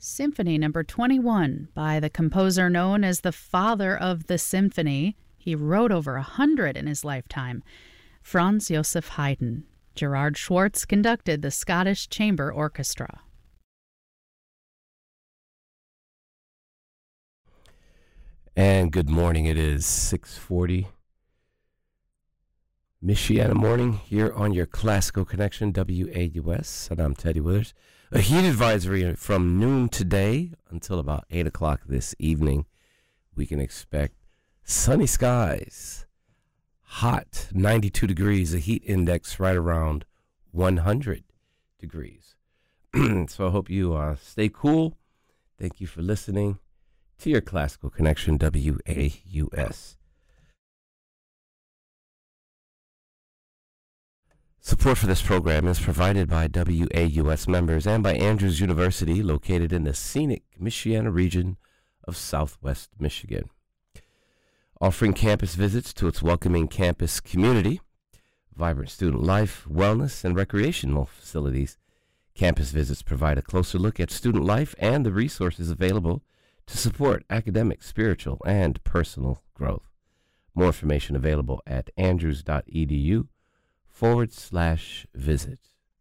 Symphony Number 21 by the composer known as the father of the symphony. He wrote over 100 in his lifetime. Franz Joseph Haydn. Gerard Schwartz conducted the Scottish Chamber Orchestra. And good morning. It is 6:40 Michiana morning here on your Classical Connection, WAUS, and I'm Teddy Withers. A heat advisory from noon today until about 8 o'clock this evening. We can expect sunny skies, hot 92 degrees, a heat index right around 100 degrees. So I hope you stay cool. Thank you for listening to your Classical Connection, WAUS. Support for this program is provided by WAUS members and by Andrews University, located in the scenic Michiana region of Southwest Michigan. Offering campus visits to its welcoming campus community, vibrant student life, wellness, and recreational facilities, campus visits provide a closer look at student life and the resources available to support academic, spiritual, and personal growth. More information available at andrews.edu/visit.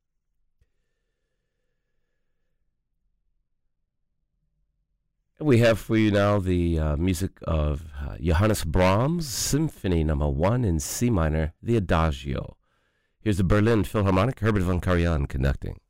We have for you now the music of Johannes Brahms, Symphony Number 1 in C minor, the Adagio. Here's the Berlin Philharmonic, Herbert von Karajan conducting.